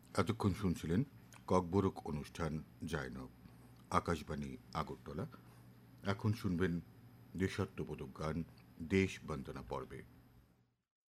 এতক্ষণ শুনছিলেন ককবরক অনুষ্ঠান জায়নব, আকাশবাণী আগরতলা। এখন শুনবেন দেশাত্মবোধক গান দেশ বন্দনা পর্বে।